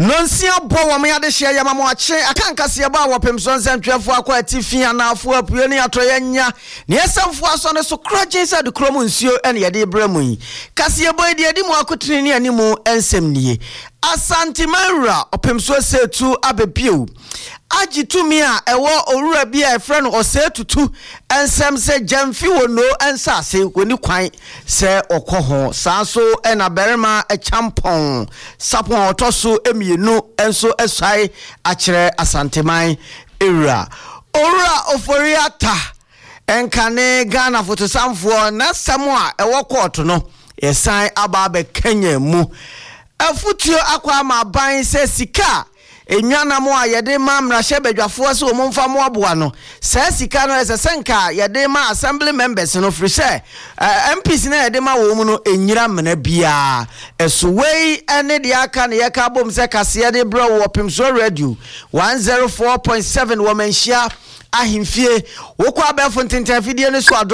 Nonsia bo wa me ade hye yama mo ache akanka se ba wo pemso nsantwefo akwa atifi anafo apue ne atoye nya ne esamfo aso ne so kraje sa de kromu nsuo ene yede bramu yi kase boy de edi mo akotini ne animu ensem nie Asante Manra opemso setu abepio agitumi a ewo owura bia efre no osetutu ensem se jamfi wono ensase woni kwan se okoho sanso ena berema echampon sapon otoso emienu enso esai akire Asanteman era owura oforiata enkane Ghana fotosamfo na samwa ewo court no esan ababe Kenya mu afutio akwa ma ban se sika enwana mo ayede ma mrahye badwafo se o momfa mo aboa no se sika no esesenka yede ma assembly members no free say MPs na yede ma wo mu no enyira mena bia esuwei ene de aka ne yeka bom se kase de bro wo pimso radio 104.7 wo menhia ahimfie wokwa abefo ntentafidie ne so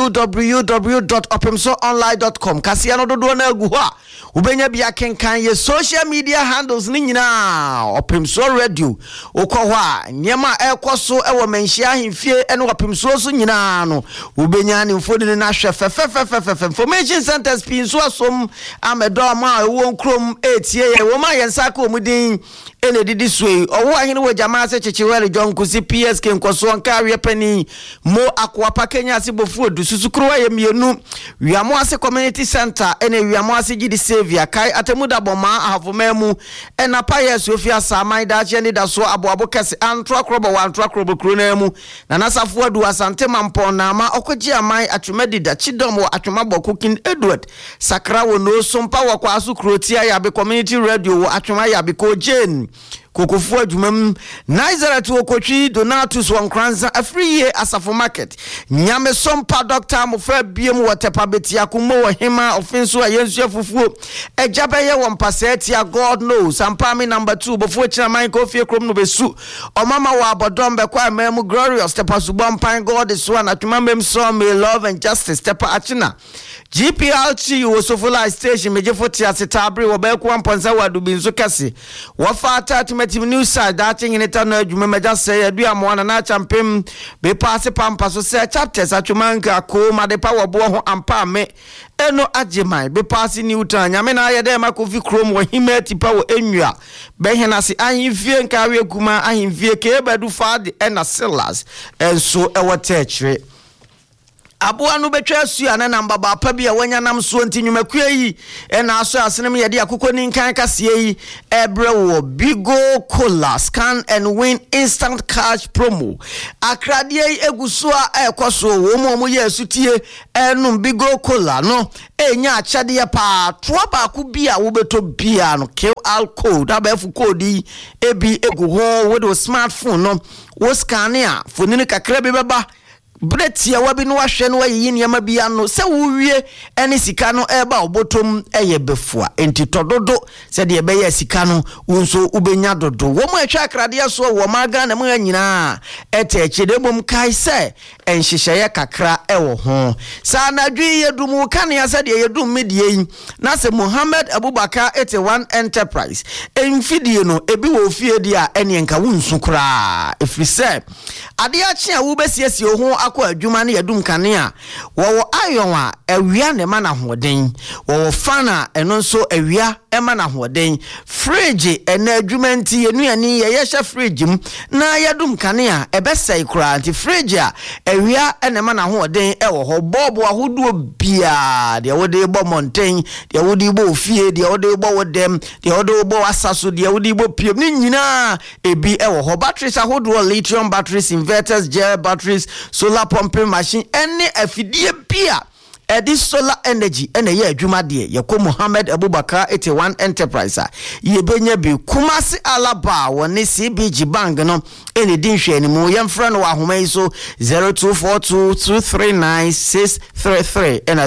www.opimsoonline.com kase no dodo na agu ho a ubenya bia kenkan ye social media handles ni nyina Opimso radio ukọ ho a nyema ekoso ewo menhia ahimfie ene Opimso so nyina no ubenya ni mfodi ne na hwe fe information centers pinso asom amedo ma ewo nkrom etie ye wo ma yensa ka omudin ene didi swei owo ahene wo jama se chichiwele John Kusi PSK nkoso nkawe pani mo akwapa Kenya asibofu odususukruwa ye mienu wiamo ase community center ene wiamo ase gidi Savia kai atemuda boma ahafomemu ena paye Sofia Samai da che ni da so aboabo kese antro krobo wa antro krobo kronemu na nasafo adu Asante Mampon na ma okoji amai atwemadi da chidom wo atwemabo cooking Edward Sakra wo no sompa wo kwa asu krotia ya be community radio wo atwema ya be ko Jane kokofu adwumam Naizaratu okotwi Donatus Wankranza afriye asafo market nyame sompa Dr. Mofa biem watepa betia kumo wo hema ofenso ayensu afufuo ejabeye wompasetia God knows ampami number 2 before chairman Kofi Krom no besu omama wa abodom be kwa memu glorious tepa subon pan God is one atwumam so may love and justice tepa achina GPLT Osofula station mejefoti asetabre wo be kwa mponza wadu binzo kase wo fata News side that thing in it na adwuma meja say adua mo na champem be pass pampa so say chapters atwumanka ko ma de power bo ho ampa me eno ajeman be pass Newton nyame na ayede makofi krom wo himati pa wo enwua be hena se ahimfie nka we kuma ahimfie ke bedu fad ena Silas enso ewo techre aboa no betwa asu ana namba ba pa bia wanya nam so ntinwumakua yi ena aso asenem yede akokoni nkan kase yi ebre wo Bigo Cola scan and win instant cash promo akrade yi eguso a ekoso wo mo ye asutie enum Bigo Cola no enya achade ya pa tro ba ku bia wo beto bia no QR code abafu code yi ebi egu ho with smartphone no wo scan ya fonini kakra bi beba Bretia wabi no ahwe no ayi niam bia no se wuwie ene sika no eba obotom eye befua enti tododo se de ebe ya sika no unso ubenya dodo wo mo atwa akrade so wo maga na mo anyina ete chedebom kai se enhyehyeye kakra ewo ho sa na dwi yedumu kane ya se de yedum medie yi na se Muhammad Abubakar 81 enterprise enfidie no ebi wo fie dia ene enka wunsu kra efrise ade a chia wo besiesie ho akwa adwuma ne yadum kane a wo ayon a awia ne ma na hoden wo fana eno nso awia ema na hoden fridge ena adwuma nti enuani ye hye fridge m na yadum kane a ebesai kra nti fridge a awia ena ma na hoden ewo ho bobo ahoduo bia de wode bo mountain de wode bo fie de wode bo wodem de wode bo asaso de wode bo piem ni nyina ebi ewo ho batteries ahoduo lithium batteries inverters gel batteries solar pumping machine any afidie bia this solar energy ene ye adwuma de yeko Muhammad Abubakar 81 enterprise ye benya bi Kumasi Alaba woni CBG bank no ene din hwe ni mu ye mfra no wa homa yi so 0242239633 ena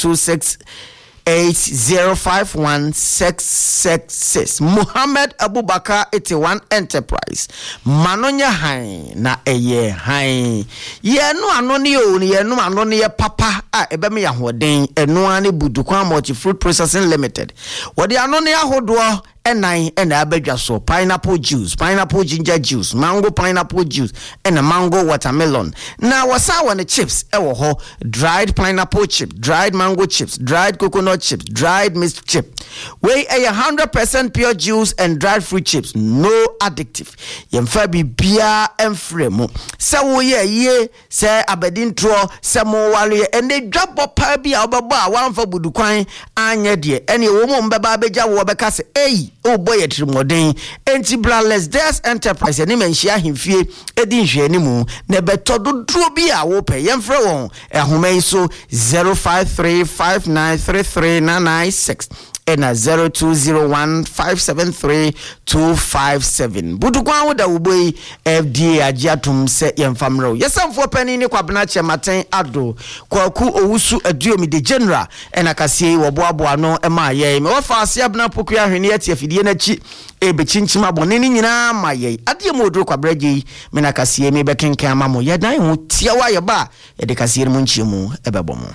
0268051666 Muhammad Abubakar 81 enterprise manonya han na eye han ye no anone o ye no anone ye papa a ebe me yahoden eno ane budukwan multi fruit processing limited wodi anone ahodo enai ena abedwa so pineapple juice, pineapple ginger juice, mango pineapple juice and a mango watermelon. Now wasa wane chips ewo ho, dried pineapple chip, dried mango chips, dried coconut chips, dried mixed chip. We a 100% pure juice and dried fruit chips, no addictive. Yemfa bibia emfremo. Se wo ye se abedintro se mo wale and they drop up pa bia obaba wan fa budukwan anya de ene wo mo mbeba abeja wo beka se ei o boy etrimoden enti Braless Des Enterprise ni menhia hemfie edi nhwe ni mu na betodo duro bia wo pe yemfre won ehoma so 0535933996 and 0201573257 budukwan wo da wo boy FDA agiatum se yemfamro yesamfo pani ni kwabena chematen ado kwaku owusu aduomi de general ena kasie wo boaboa no ema ye me wo fa ase abna poku ahwene ati afidie na chi ebechinchim abone ni nyina ma ye ade modro kwabraje me na kasie me bekenkan amamo ye dan ho tia wa ye ba ye de kasie mu nchimu ebebomo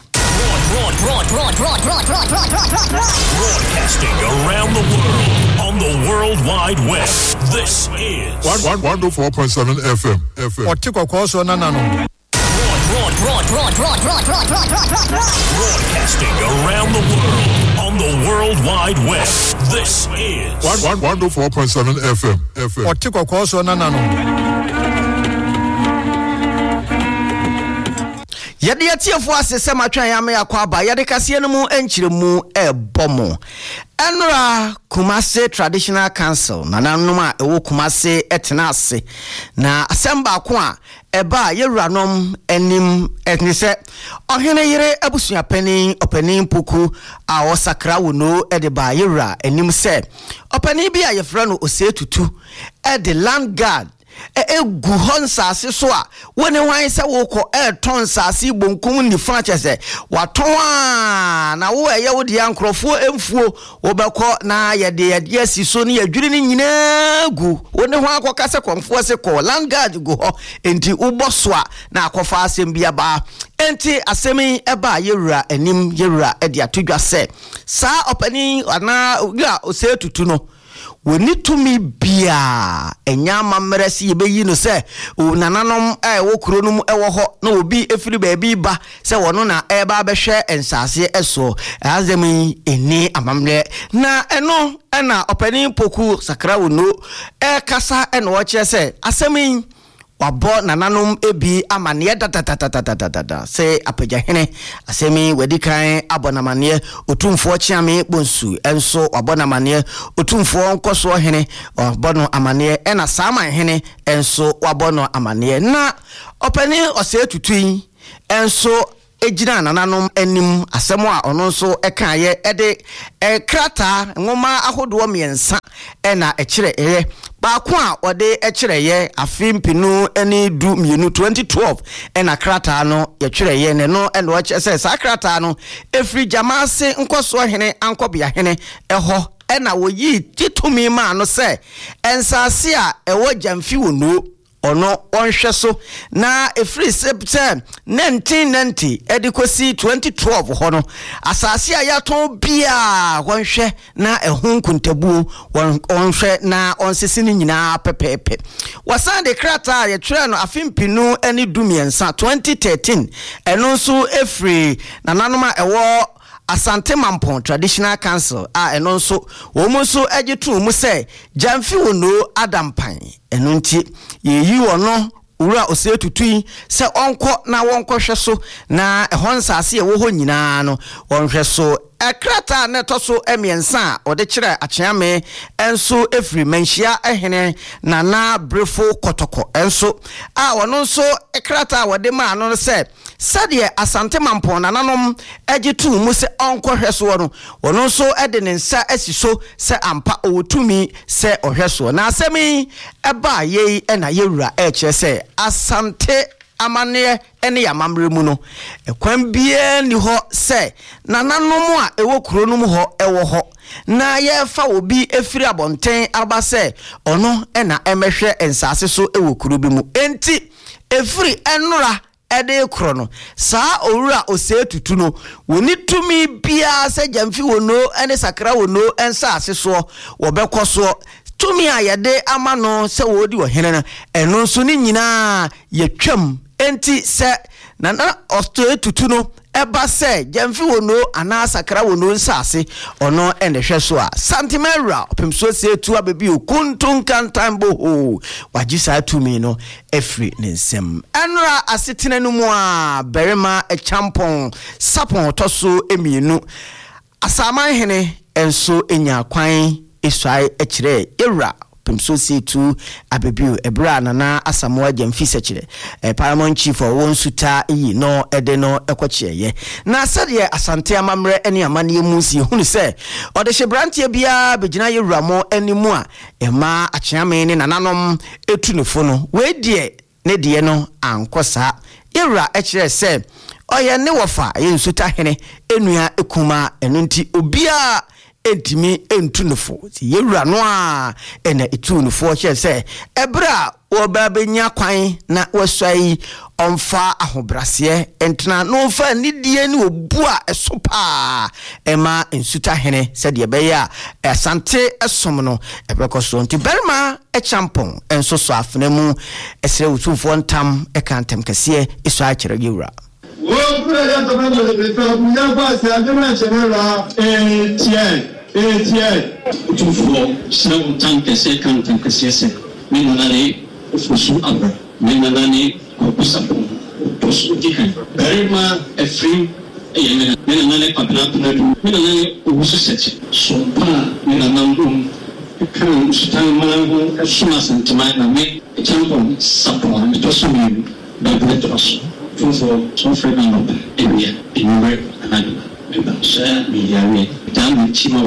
broadcasting around the world on the World Wide Web. This is 104.7 FM. broadcasting around the world on the World Wide Web. This is 104.7 FM. Yade atiefo asese matwan ya me yakwa ba yade kase no mu enchiremu ebomo Enra Kumase Traditional Council nananuma ewo Kumase etenase na asemba ko a eba yewuranom enim etnise ohene yire abusua panin opanin puku a osakra wono edeba yewura enim se opanin bi a yefra no osetutu ede land guard egu honsase so a woni wan se wo ko ton sase bonkum ni fa chese waton a na wo eye wo de ankrofo emfuo wo beko na ye de asiso ni adwiri ni nyina gu woni ho akoka se komfo se ko land guard go ho enti uboso a na akofa asem bia ba enti asemi eba yewura anim yewura e de atodwa se sa opani ana ya osetutu no woni tumi bia enya mamresi yebeyi no se nananom wo kuronum wo ho na obi efiri baabi ba se wono na eba behwe ensase eso azemi eni amamre na eno na opani poku sakra wono kasa eno wo che se asemi wabo nananom ebi amane da se apagahene asemi wedikan abonamane otumfo chiame bonsu enso wabonamane otumfo nkoso hene wabono amane ena sama hene enso wabono amane na opani osetutui enso ejina nananom anim asemo a ono nso ekaye ede krata ngoma ahodo miensa ena ekire baako a wode ekireye afimpinu eni du mienu 2012 ena krata no yekireye ne no ena wo chese sa krata no efri jamase nkoso hene ankobia hene eho ena wo yi titumi ma no se ensase a ewo jamfi wono ono onhwe so na efri septem 1990 edikosi 2012 hono asase a yaton bia wonhwe na ehun kuntabu wonhwe na onsisi ni nyina pepepe wasande krata ye twa no afimpinu eni dumiensa 2013 eno nso efri nananoma ewo Asante Mampon Traditional Council eno nso wo mu nso agitu mu se jamfi wono adampan eno nti yeyi wono ura osetutui se onko na wonko hweso na ehonsase ye wo ho nyina no wonhweso ekrata na toso emiensa ode kire acheame enso efri menhia ehene na brefo kotoko enso wono nso ekrata wode ma no se sadie Asante Mampon nanom agitu mu se onko hweso no wono nso ede ne nsa asiso se ampa owotumi se ohweso na asemi eba ye na yewura eche se Asante amane ene yamamre mu no ekwan bie ni ho se nananom a ewo kuronum ho ewo ho na ye fa obi efiri abonten aba se ono ena emehwe ensase so ewo kuro bi mu enti efiri enura ede kro no saa owura ose tutu no woni tumi bia se jamfi wono ene sakra wono ensa aseso wo bekoso tumi ayede amano se wodi wo hene no eno nso ni nyina yetwam enti se nana osto tutu no eba se jamfi wono ana sakra wono nsase ono ene hweso a santimera opemso se tu abebi okuntun kantambo ho wagisa tumi no efri nensem enra asetena no mu a berema echampon sapon toso emienu asaman hene enso enya kwan esai ekire era pemso se tu abebi ebra nana asamoa jamfi sekire paramount chief won suta yi no ede no ekochieye na sade asante amamre ene amane musi hunu se ode hyebrantie bia begina yewura mo animu a ema acheame ne nananom etunefo no we die ne die no ankosa yewura ekire se oye ne wofa ye nsuta hene enua ekuma enunti obia entimi entunufo yewura no a ene etunufo che se ebra oba benya kwan na wasai onfa ahobrase entna no fa nidie ni obua esopa ema ensuta hene se de beya asante esom no ebekoso nti berma echampon enso so afenemu esre utufo ntam ekantem kase eso a kire yewura so friend area in and share media me down chimo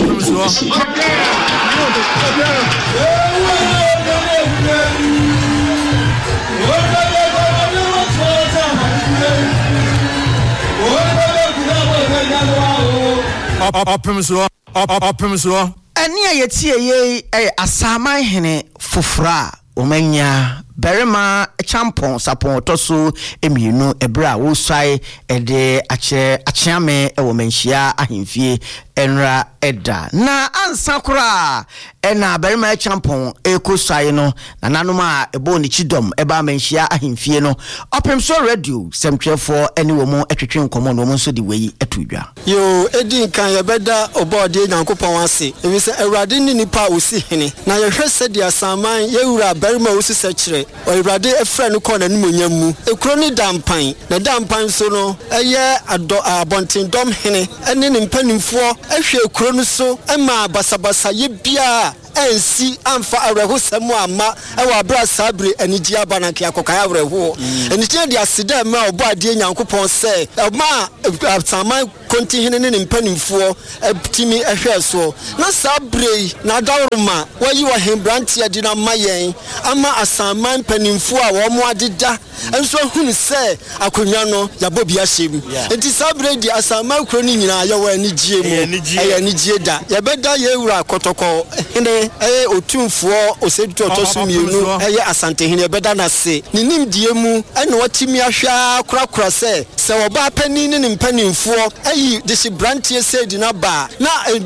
eni ayetie ye asaman hene fofra omanya berema champon sapon toso emienu ebra wo swai ede acheame ewo menhia ahemfie enra eda na ansakura ena berema champon ekoswai no nananom a ebo ni chidom eba menhia ahemfie no opemso radio semtwefo eni wo mu etwetwe nkomo no mo nso di weyi etudwa yo edi kan ye beda obode nyankopon ase ebi se awurade ni nipa osi hene na ye hwese dia saman ye wura berema osi sekire awurade efra no kɔ n'animonyam mu ekuro ni dampan na dampan so no eye abonten dom hene ene ne mpanimfoɔ ehwe ekuro no so ema basabasa ye bia ensi amfa awrehosem ama ewa abra sabre anigi abananke akokai awreho eniti de asida ma obo ade nyankopon se ma saman konti hene ne mpanimfoɔ timi ehwe so na sabre na dawroma wayi wa hembrantia di na mayen ama asaman mpanimfoɔ a wo mo adeda enso hunu se akonwa no yabobi ahyem enti sabre di asaman kro ni nyina ye wa anigie mu anigie da yebeda ye wura kotoko hene otumfuo osedu otoso mienu eye asante hene beda na se ninim die mu ene watimi ahwa kurakura se oba pani ne mpanimfuo ayi de si brantie se di na ba na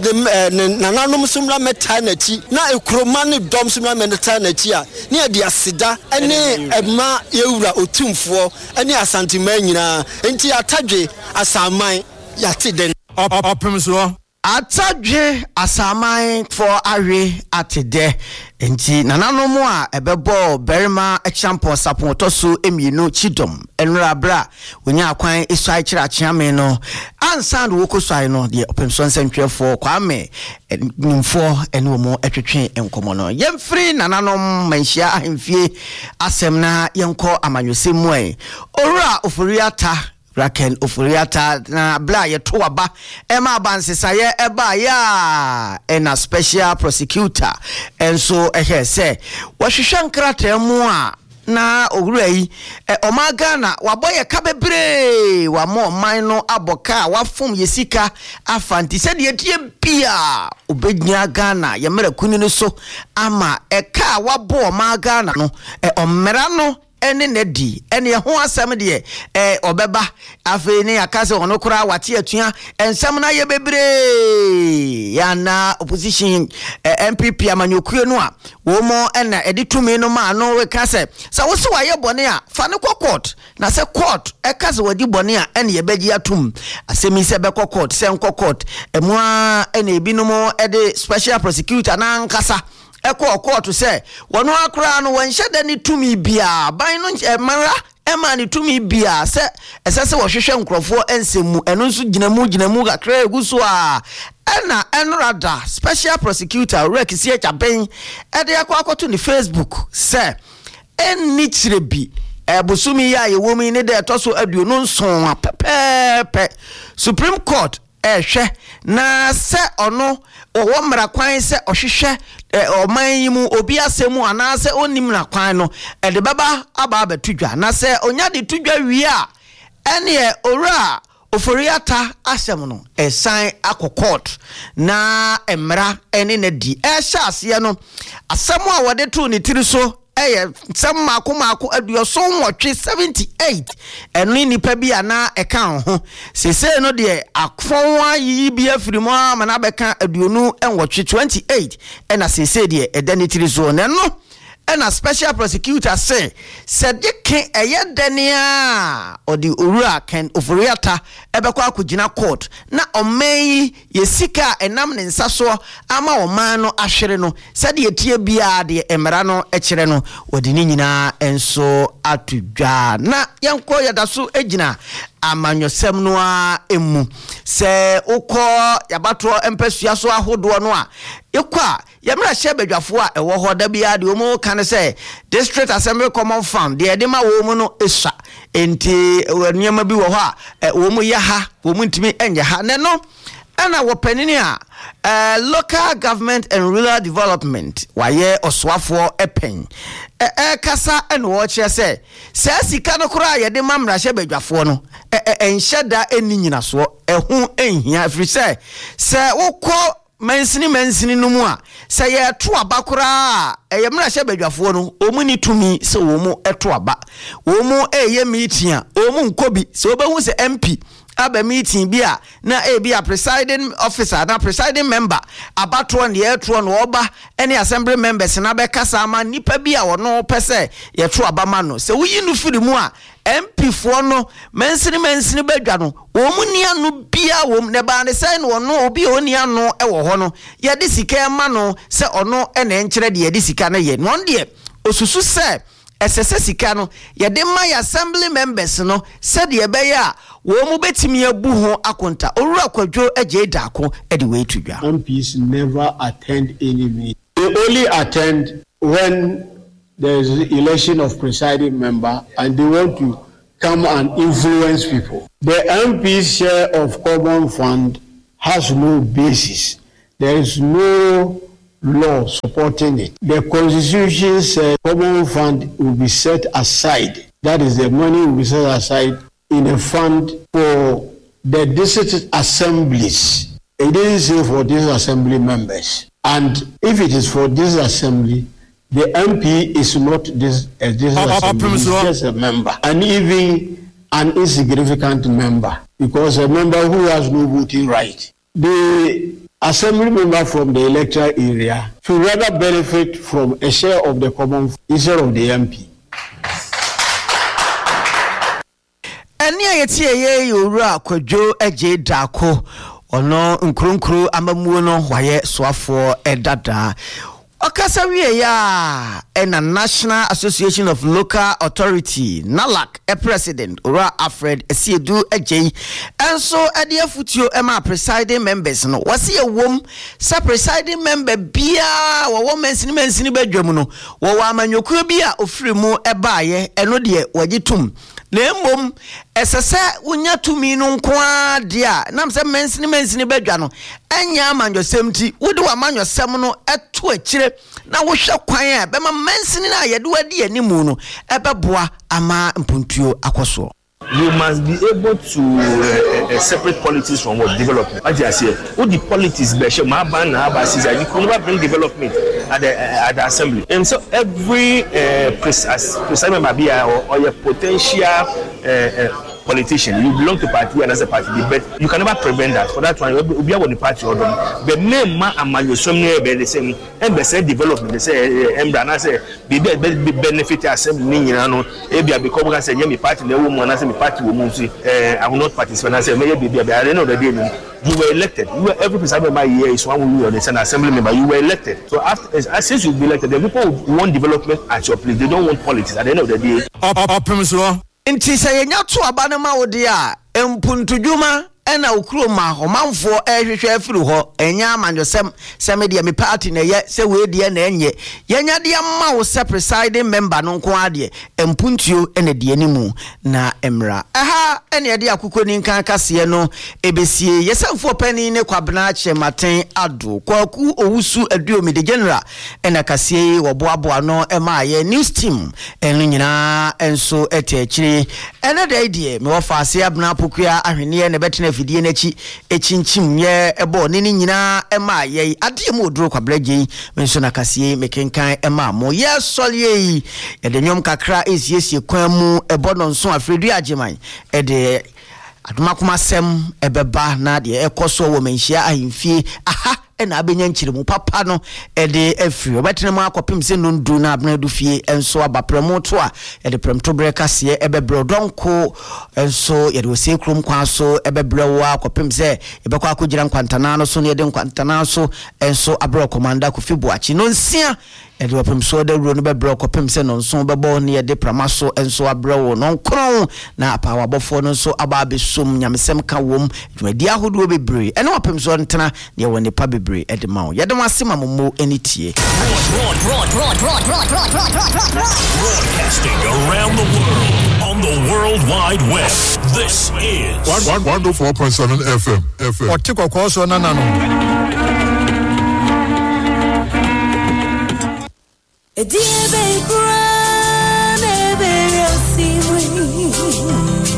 nananom sumra meta na chi na ekroma ne dom sumra meta na chi a ne ade asida ene ema yewura otumfuo ene asante man nyina enti atadwe asaman yate den opemso atadwe asaman for awe atede enti nananom a ebebo berima champon sapon toso emienu chidom enra bra onya akwan esai kira chiame no ansand wokosai no de opemso nsentwefo kwame nimfo ene mo etwetwe enkomo no yemfri nananom manhia ahemfie asem na yenko amanwesem mu ora ofuriata Raken ofuriata na bla ye to aba ema abansesaye eba ya ena special prosecutor enso ehe se wahwehwe nkrata mu a na owura yi omaga na waboye kabebre wa mo man no aboka wafom yesika afanti se de tie bia obegnya Ghana ye mera kuni no so ama eka wabo omaga na no omera no ene ne di ene ho asem de obeba afi ne akase ono kura wate atua ensem na ye bebre ya na opposition MPP amanyokue no a wo mo ena editumi no ma no we kase sa wo se waye bone a fa ne court na se court kase wadi bone a ene ye beji atum asemi se be court se nko court emu a ene ebinom ede special prosecutor na nkasa eko court say wono akra no wanhye da ni tumi bia ban no mara ema ni tumi bia se esese wo hwehwe nkrofo ensemu eno nso ginamu kakra eguso a ena enrada special prosecutor rekisi echaben ede akoto ni Facebook say enni chirebi ebusumi ya yewomi ne de toso aduonu nson a pepepe Supreme Court hwe na se ono wo mra kwan se ohwehwe oman yi mu obi asemu ana se onim na kwan no de baba aba abatudwa na se onya de tudwa wi a ene ora oforiata asem no esan akokot na emra ene na di ehya ase no asemu a wode to ne tiri so some mako aduoso nwotwe 78 eno nipa bi ana eka ho sese no de akfonwa yi bi afirimo amana beka aduonu enwotwe 28 ena sese de edanitiri so no ena special prosecutor say sedike eyedania odi owura ken oforiata ebekwa akugina court na omei yesika enam ne nsaso ama oman no ahwere no sede etie bia de emra no ekire no odi ni nyina enso atudwa na yenko yadaso egina amanyosem no a emu se ukọ yabato empesua so ahodo no a ekwa yamra hye badwafo a ewo ho da bia de omo kan se district assembly common fund de edema wo mu no esa enti nneema bi wo ho a wo mu ya ha wo mu ntimi enye ha ne no ana wo panini a local government and rural development waye oswafo epen kasa ene wo che se sika no kura ye de mamra hye badwafo no enhyeda eni nyina so ehu enhia free se wokọ mansini no mu a se ye to abakora eye mra hye badwafo no omu ni tumi se wo mu eto aba wo mu eye meeting a omu nkobi se obehu se MP aba meeting bia na bia presiding officer na presiding member abato ne yeto no oba ene assembly members na be kasa ama nipa bia wono pese yeto aba ma no se wuyi no firi mu a MP fo no mansini badwa no wo mu ni anu bia wo ne ba ne sai no no obi oni anu wo ho no ye de sika ma no se ono ene nkire de ye de sika na ye no de osusu se esese sika no ye de ma ya assembly members no se de be ya wo mu betimi abu ho akonta owura kwadwo agye daako e de we tudwa. MPs never attend any meeting. They only attend when there is election of presiding member and they want to come and influence people. The MP's share of common fund has no basis. There is no law supporting it. The constitution says common fund will be set aside. That is, the money will be set aside in a fund for the district assemblies. It didn't say for these assembly members. And if it is for this assembly, the MP is not this assembly, he's just a member. And even an insignificant member, because a member who has no voting right. The assembly member from the electoral area should rather benefit from a share of the common instead of the MP. Eni ayeti ye yura kwadwo agye dako ono nkronkro amamuo no waye soafo edada okasa wie ya ena National Association of Local Authority NALAC president Ora Alfred Esiedu agye enso ade afutio ema presiding members no wase ye wom sa presiding member bia wo mansini badwam no wo amanyokuo bia ofremu ebaaye eno de wagitum Lembom esese unya tumi no nkoa dia nam se mansini badwa no anya amanyosem ti wode wa amanyosem no eto akire na wo hwe kwan a be ma mansini na yede wadi animu no ebeboa ama mpuntuo akoso. you must be able to separate politics from what development. What you say? Who the politics be? You can never bring development at the assembly. And so every precise member be or your potential politician, you belong to party and as a party, but you can never prevent that. For that one, we are on the party order. But name ma and some the same and they say development, they say Embrana say be benefit assembly, you know, because I say me party the woman, I say me party woman, I will not participate. I say maybe at the end of the day. You were elected. You were every presiding member here is one who is an assembly member. You were elected. So after, since you've been elected, the people want development at your place. They don't want politics. At the end of the day. Nti se yenya to abane ma wo de a empuntudwuma ena okroma homanfo ehwehwe afiri ho enya amanjosem se me de me party na ye se we de na enye yenya de ma wo se presiding member no nko ade empuntuo ena de animu na emra aha ena de akukoni nkan kase no ebesie yesamfo pani ne kwabena chematen ado kwaku owusu aduomi de general ena kase wo boaboa no ema ye news team enu nyina enso etechiri ena de idea me wo faase abna pokua ahwene ne betena fidie nachi echinchim ye ebo ne nyina ema ye ade mu oduro kwablaje menso na kase mekenkan ema mo ye solie ye de nyom kakra esiesie kwan mu ebo no nso afredu ageman ede adumakuma sem ebeba na de ekoso wo menhia ahimfie aha ena abenya nchiremu papa no ede afri obetene mu akopim se nondu na abna du fie enso abapremo to a ede premto breka se ebebre donko enso yede ose krom kwa so ebebre wo akopim se ebekwa akogira nkwantana no so ne yede nkwantana so enso abro commander Kofi Boachi no nsia ede wapem so de ro no bebre akopim se no nso bebo ne yede pramaso enso abre wo no nkron na apawabofo no nso aba abesom nyamesem ka wom dwadi ahodo bebre ene wapem so ntena ne woni pa bebre edema yedem asema momo enitie broadcasting around the world on the World Wide Web. This is 104.7 FM. Otikoko so nana no. Edie be